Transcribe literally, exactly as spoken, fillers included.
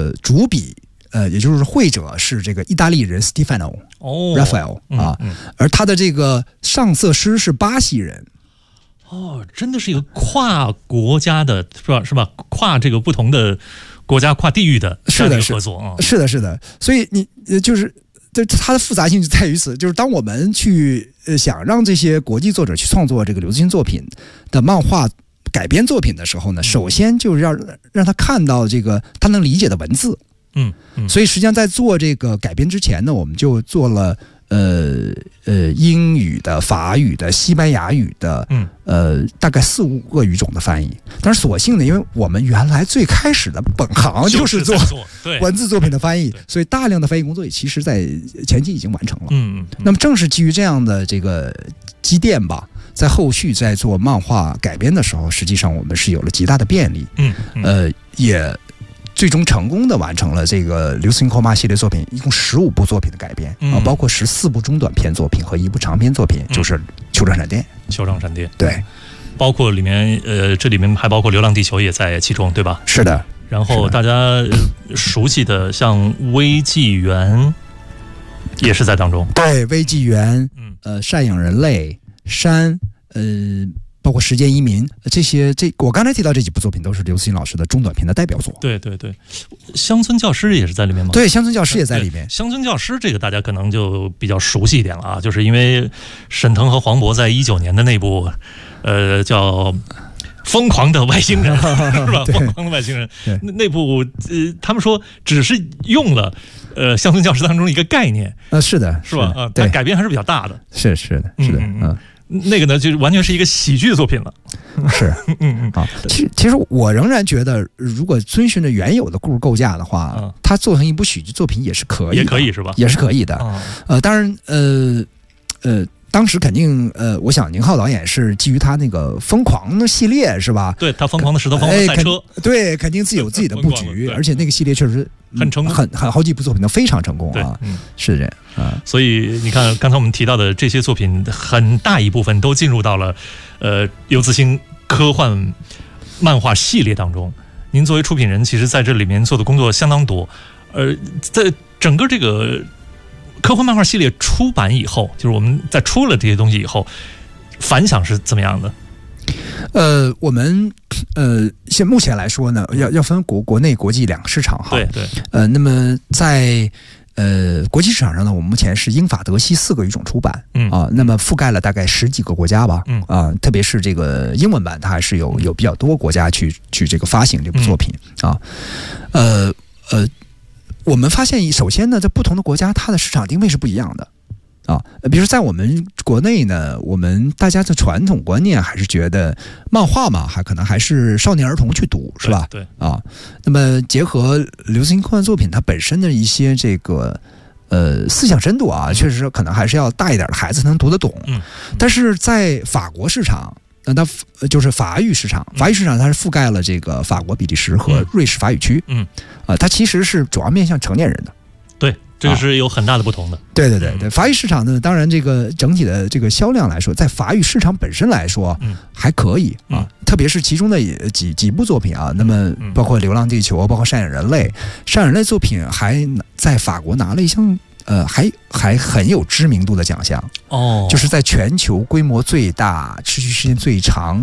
个主笔。呃，也就是绘者是这个意大利人 Stefano Raphael、哦、啊、嗯嗯，而他的这个上色师是巴西人。 哦，真的是一个跨国家的，是吧？是吧？跨这个不同的国家、跨地域的这样的合作啊。 是的，是的。所以你就是这它的复杂性就在于此，就是当我们去呃想让这些国际作者去创作这个流行作品的漫画改编作品的时候呢，首先就是要让他看到这个他能理解的文字。 嗯, 嗯， 所以实际上在做这个改编之前呢，我们就做了呃呃英语的、法语的、西班牙语的，嗯，呃大概四五个语种的翻译。但是所幸呢，因为我们原来最开始的本行就是做文字作品的翻译，所以大量的翻译工作也其实在前期已经完成了。 嗯 嗯, 嗯。 那么正是基于这样的这个积淀吧，在后续在做漫画改编的时候，实际上我们是有了极大的便利。 嗯, 嗯呃也。最终成功的完成了这个流行扣骂系列作品，一共十五部作品的改编、嗯、啊，包括十四部中短篇作品和一部长篇作品，嗯、就是《酋长闪电》。 酋长闪电， 对， 包括里面呃，这里面还包括《流浪地球》也在其中，对吧？ 是的。 然后大家熟悉的像《微纪元》也是在当中。 对，《微纪元》嗯，呃，《赡养人类》、山，呃。包括时间移民这些，这我刚才提到这几部作品都是刘慈欣老师的中短篇的代表作。 对对对，乡村教师也是在里面吗？ 对，乡村教师也在里面。 乡村教师这个大家可能就比较熟悉一点了啊，就是因为沈腾和黄渤在一九年的那部，呃，叫《疯狂的外星人》是吧？疯狂的外星人那那部，呃，他们说只是用了呃乡村教师当中一个概念， 呃，是的， 是吧？啊，但改编还是比较大的。 是是的，是的，嗯。嗯那个呢，就完全是一个喜剧作品了。 是，嗯嗯啊，其实其实我仍然觉得，如果遵循着原有的故事构架的话，嗯、它做成一部喜剧作品也是可以的， 也可以是吧？ 也是可以的。嗯、呃，当然，呃呃，当时肯定，呃，我想宁浩导演是基于他那个疯狂的系列是吧？ 对他疯狂的石头疯狂的赛车， 对，肯定自己有自己的布局，而且那个系列确实。 很成功， 很很好几部作品都非常成功啊，嗯、是这样啊。 所以你看，刚才我们提到的这些作品，很大一部分都进入到了呃刘慈欣科幻漫画系列当中。您作为出品人，其实在这里面做的工作相当多。呃，在整个这个科幻漫画系列出版以后，就是我们在出了这些东西以后，反响是怎么样的？ 呃，我们呃，现目前来说呢，要要分国国内、国际两个市场哈。 对对。 呃，那么在呃国际市场上呢，我们目前是英法德西四个语种出版，嗯啊，那么覆盖了大概十几个国家吧，嗯啊，特别是这个英文版，它还是有有比较多国家去去这个发行这部作品、嗯、啊，呃呃，我们发现，首先呢，在不同的国家，它的市场定位是不一样的。啊，比如说在我们国内呢，我们大家的传统观念还是觉得漫画嘛，还可能还是少年儿童去读，是吧？ 对， 对啊。那么结合流行科幻作品它本身的一些这个呃思想深度啊，确实可能还是要大一点的孩子能读得懂。嗯。但是在法国市场，那它就是法语市场，法语市场它是覆盖了这个法国、比利时和瑞士法语区。嗯。啊，它其实是主要面向成年人的。 对。这个是有很大的不同的。 对对对对，法语市场呢，当然这个整体的这个销量来说，在法语市场本身来说，嗯，还可以啊，特别是其中的几几部作品啊，那么包括《流浪地球》，包括《赡养人类》，《赡养人类》作品还在法国拿了一项呃，还还很有知名度的奖项哦，就是在全球规模最大、持续时间最长。